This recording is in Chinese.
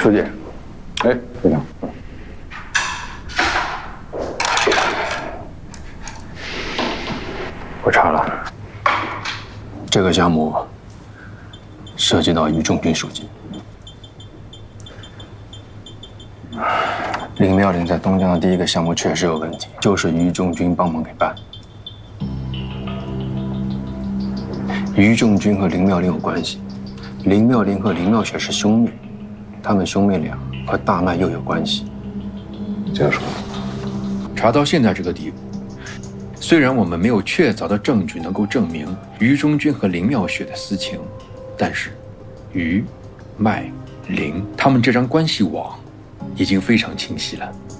书记，哎，队长，我查了，这个项目涉及到于仲军书记。林妙玲在东江的第一个项目确实有问题，就是于仲军帮忙给办。于仲军和林妙玲有关系，林妙玲和林妙雪是兄妹，他们兄妹俩和大麦又有关系。这样说， 查到现在这个地步，虽然我们没有确凿的证据能够证明于仲军和林妙雪的私情，但是于、麦、林他们这张关系网已经非常清晰了。